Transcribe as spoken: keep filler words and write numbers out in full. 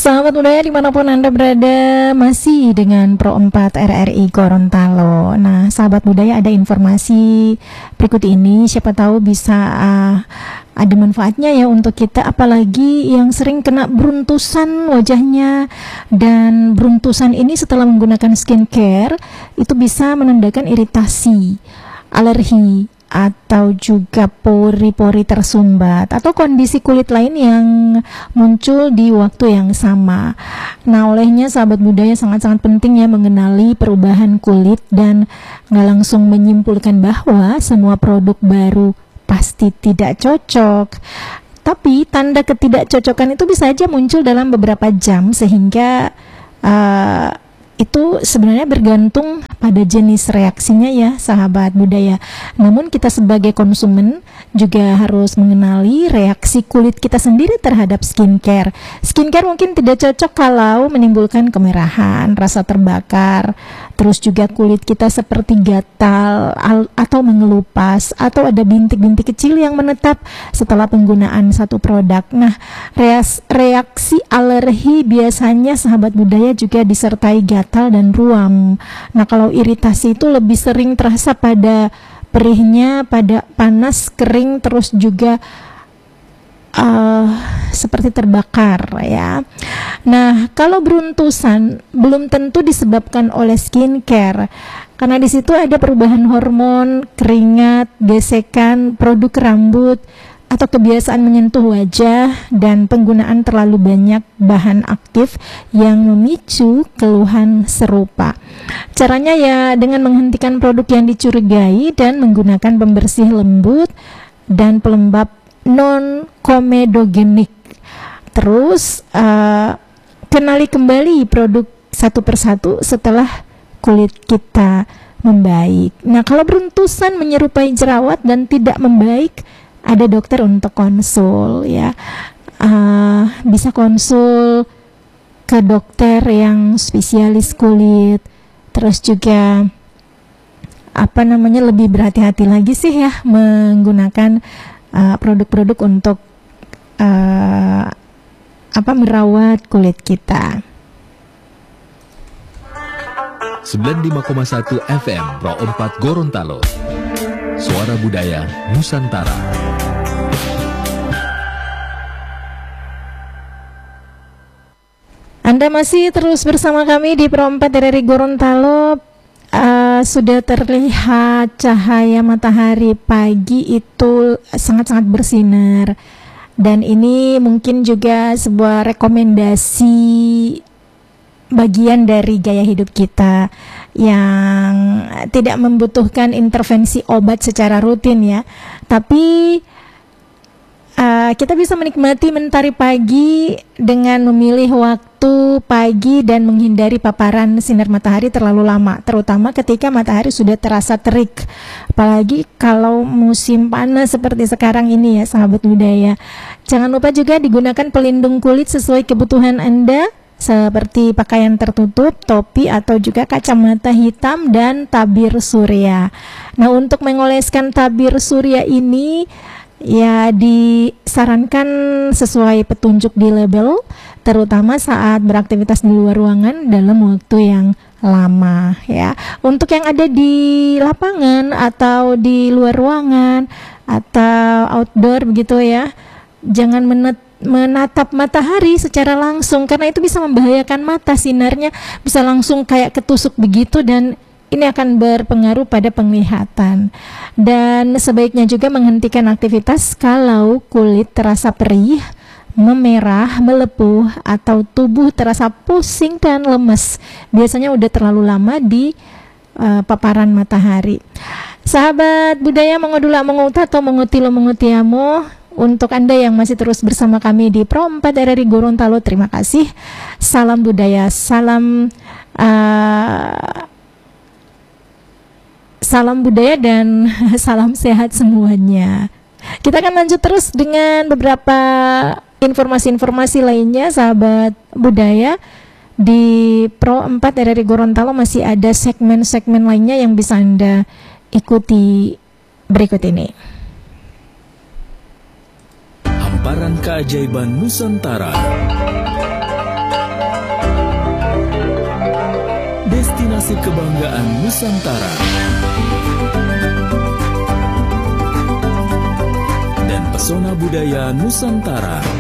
Sahabat budaya dimanapun Anda berada, masih dengan Pro empat R R I Gorontalo. Nah, sahabat budaya, ada informasi berikut ini, siapa tahu bisa uh, ada manfaatnya ya untuk kita, apalagi yang sering kena beruntusan wajahnya. Dan beruntusan ini setelah menggunakan skincare itu bisa menandakan iritasi, alergi, atau juga pori-pori tersumbat atau kondisi kulit lain yang muncul di waktu yang sama. Nah, olehnya sahabat budaya sangat-sangat penting ya mengenali perubahan kulit dan nggak langsung menyimpulkan bahwa semua produk baru pasti tidak cocok. Tapi tanda ketidakcocokan itu bisa aja muncul dalam beberapa jam, sehingga uh, itu sebenarnya bergantung pada jenis reaksinya ya sahabat budaya. Namun kita sebagai konsumen juga harus mengenali reaksi kulit kita sendiri terhadap skincare. Skincare mungkin tidak cocok kalau menimbulkan kemerahan, rasa terbakar, terus juga kulit kita seperti gatal atau mengelupas, atau ada bintik-bintik kecil yang menetap setelah penggunaan satu produk. Nah, reaksi alergi biasanya sahabat budaya juga disertai gatal dan ruam. Nah, kalau iritasi itu lebih sering terasa pada perihnya, pada panas, kering, terus juga uh, seperti terbakar ya. Nah, kalau beruntusan belum tentu disebabkan oleh skincare, karena di situ ada perubahan hormon, keringat, gesekan, produk rambut, atau kebiasaan menyentuh wajah dan penggunaan terlalu banyak bahan aktif yang memicu keluhan serupa. Caranya ya dengan menghentikan produk yang dicurigai dan menggunakan pembersih lembut dan pelembab non-komedogenik. Terus uh, kenali kembali produk satu persatu setelah kulit kita membaik. Nah, kalau beruntusan menyerupai jerawat dan tidak membaik, ada dokter untuk konsul ya. Uh, bisa konsul ke dokter yang spesialis kulit. Terus juga apa namanya lebih berhati-hati lagi sih ya menggunakan uh, produk-produk untuk uh, apa merawat kulit kita. sembilan puluh lima koma satu F M Pro empat Gorontalo. Suara Budaya Nusantara. Anda masih terus bersama kami di Pro empat R R I Gorontalo. Uh, sudah terlihat cahaya matahari pagi itu sangat-sangat bersinar. Dan ini mungkin juga sebuah rekomendasi bagian dari gaya hidup kita yang tidak membutuhkan intervensi obat secara rutin ya. Tapi Uh, kita bisa menikmati mentari pagi dengan memilih waktu pagi dan menghindari paparan sinar matahari terlalu lama, terutama ketika matahari sudah terasa terik. Apalagi kalau musim panas seperti sekarang ini ya sahabat budaya. Jangan lupa juga digunakan pelindung kulit sesuai kebutuhan Anda, seperti pakaian tertutup, topi, atau juga kacamata hitam dan tabir surya. Nah, untuk mengoleskan tabir surya ini ya disarankan sesuai petunjuk di label, terutama saat beraktivitas di luar ruangan dalam waktu yang lama ya. Untuk yang ada di lapangan atau di luar ruangan atau outdoor begitu ya, jangan menet menatap matahari secara langsung, karena itu bisa membahayakan mata. Sinarnya bisa langsung kayak ketusuk begitu dan ini akan berpengaruh pada penglihatan. Dan sebaiknya juga menghentikan aktivitas kalau kulit terasa perih, memerah, melepuh, atau tubuh terasa pusing dan lemes. Biasanya udah terlalu lama di uh, paparan matahari. Sahabat budaya, mengodula menguta atau mengutilo mengutiamo, untuk Anda yang masih terus bersama kami di Pro empat R R I Gorontalo, terima kasih. Salam budaya, salam uh, Salam budaya dan salam sehat semuanya. Kita akan lanjut terus dengan beberapa informasi-informasi lainnya sahabat budaya. Di Pro empat R R I Gorontalo masih ada segmen-segmen lainnya yang bisa Anda ikuti berikut ini. Hamparan keajaiban Nusantara. destinasi kebanggaan Nusantara. Dan pesona budaya Nusantara.